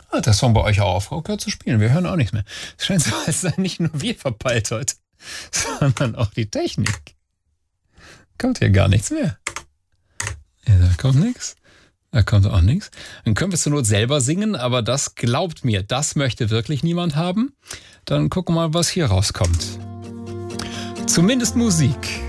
Hat der Song bei euch auch aufgehört zu spielen? Wir hören auch nichts mehr. Es scheint so, als sei nicht nur wir verpeilt heute, sondern auch die Technik. Kommt hier gar nichts mehr. Ja, da kommt nichts. Da kommt auch nichts. Dann können wir es zur Not selber singen, aber das, glaubt mir, das möchte wirklich niemand haben. Dann gucken wir mal, was hier rauskommt. Zumindest Musik.